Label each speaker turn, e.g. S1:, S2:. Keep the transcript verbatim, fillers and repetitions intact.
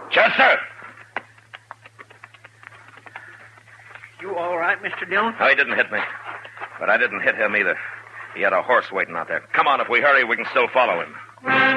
S1: Chester!
S2: You all right, Mister Dillon?
S1: No, he didn't hit me. But I didn't hit him either. He had a horse waiting out there. Come on, if we hurry, we can still follow him.